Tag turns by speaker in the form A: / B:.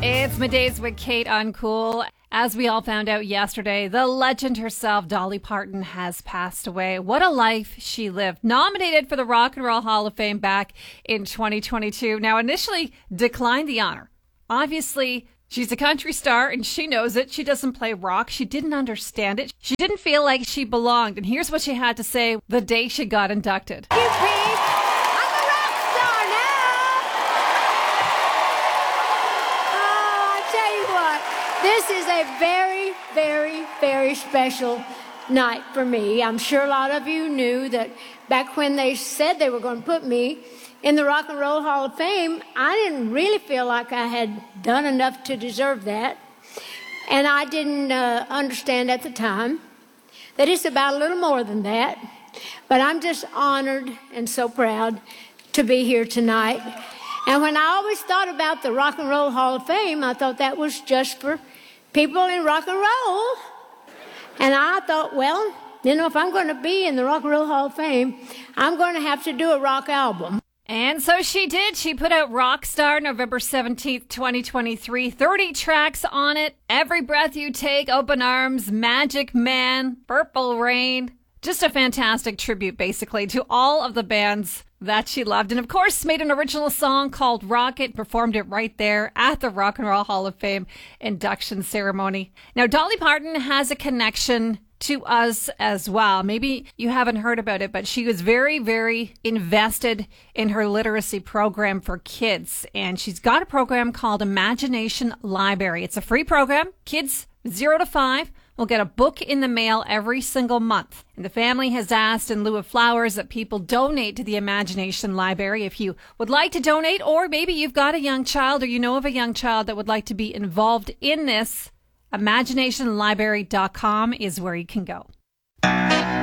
A: It's Middays with Kate Uncool. As we all found out yesterday, the legend herself, Dolly Parton, has passed away. What a life she lived. Nominated for the Rock and Roll Hall of Fame back in 2022. Now, initially declined the honor. Obviously, she's a country star and she knows it. She doesn't play rock. She didn't understand it. She didn't feel like she belonged. And here's what she had to say the day she got inducted.
B: You Pete. I'm a rock star now. Oh, I tell you what, this is a very, very, very special night for me. I'm sure a lot of you knew that back when they said they were going to put me in the Rock and Roll Hall of Fame, I didn't really feel like I had done enough to deserve that. And I didn't understand at the time that it's about a little more than that. But I'm just honored and so proud to be here tonight. And when I always thought about the Rock and Roll Hall of Fame, I thought that was just for people in rock and roll. And I thought, well, you know, if I'm going to be in the Rock and Roll Hall of Fame, I'm going to have to do a rock album.
A: And so she did. She put out Rockstar November 17th, 2023. 30 tracks on it. Every Breath You Take, Open Arms, Magic Man, Purple Rain. Just a fantastic tribute, basically, to all of the bands that she loved. And, of course, made an original song called Rocket, performed it right there at the Rock and Roll Hall of Fame induction ceremony. Now, Dolly Parton has a connection to us as well. Maybe you haven't heard about it, but she was very, very invested in her literacy program for kids. And she's got a program called Imagination Library. It's a free program. Kids 0 to 5 will get a book in the mail every single month. And the family has asked in lieu of flowers that people donate to the Imagination Library. If you would like to donate, or maybe you've got a young child or you know of a young child that would like to be involved in this, imaginationlibrary.com is where you can go.